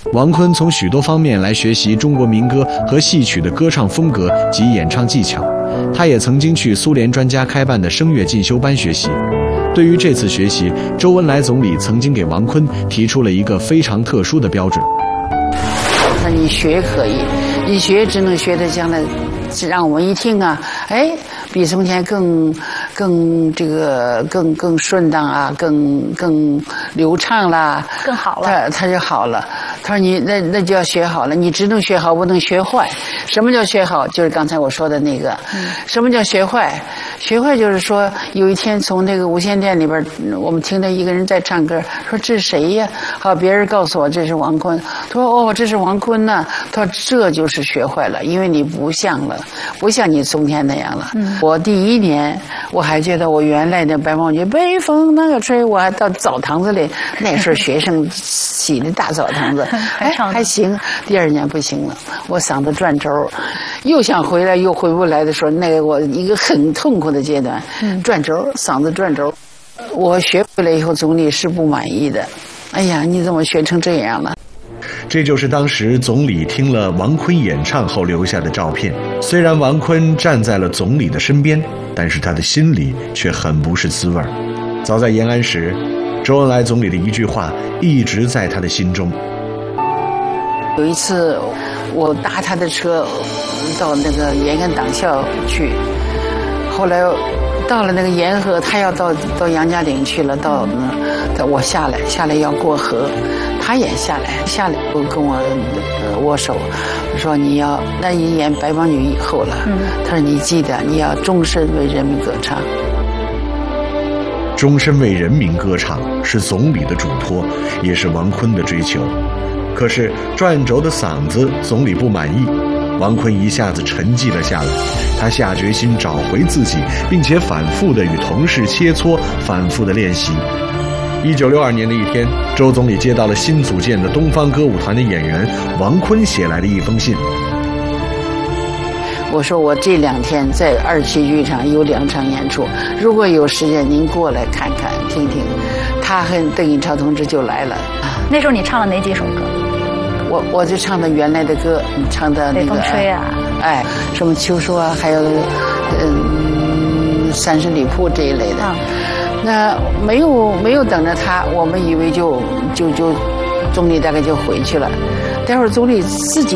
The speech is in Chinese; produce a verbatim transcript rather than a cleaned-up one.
王坤从许多方面来学习中国民歌和戏曲的歌唱风格及演唱技巧。他也曾经去苏联专家开办的声乐进修班学习。对于这次学习，周恩来总理曾经给王坤提出了一个非常特殊的标准。 他说你学可以，你学只能学的将来让我们一听啊，哎，比从前更更这个更更顺当啊，更更流畅啦， 更好了。 他他就好了。他说你那那就要学好了，你只能学好，不能学坏。什么叫学好？就是刚才我说的那个。嗯、什么叫学坏？学坏就是说，有一天从那个无线电里边，我们听到一个人在唱歌，说这是谁呀？好，别人告诉我这是王坤。他说哦，这是王坤呐。他说这就是学坏了，因为你不像了，不像你从前那样了。嗯、我第一年我还觉得我原来的白毛女北风那个吹，我还到澡堂子里，那时候学生洗的大澡堂子，哎还行。第二年不行了，我嗓子转轴，又想回来又回不来的时候，那个我一个很痛苦的阶段，嗯、转轴嗓子转轴。我学回来以后，总理是不满意的。哎呀，你怎么学成这样了？ 这就是当时总理听了王坤演唱后留下的照片。虽然王坤站在了总理的身边，但是他的心里却很不是滋味。早在延安时，周恩来总理的一句话一直在他的心中。 有一次，我搭他的车到那个延安党校去，后来到了那个沿河，他要到到杨家岭去了，到那我下来下来要过河，他也下来下来我跟我、呃、握手，说你要那一演白毛女以后了，嗯、他说你记得你要终身为人民歌唱。 终身为人民歌唱是总理的嘱托，也是王坤的追求。可是转轴的嗓子总理不满意，王坤一下子沉寂了下来。他下决心找回自己，并且反复地与同事切磋，反复地练习。一九六二年的一天，周总理接到了新组建的东方歌舞团的演员王坤写来的一封信。 我说我这两天在二期剧场有两场演出，如果有时间您过来看看听听。他和邓颖超同志就来了。 那时候你唱了哪几首歌？ 我我就唱的原来的歌，唱的那个北风吹啊， 哎，什么秋说啊，还有嗯三十里铺这一类的。啊、那没有没有等着他，我们以为就就就总理大概就回去了，待会儿总理自己。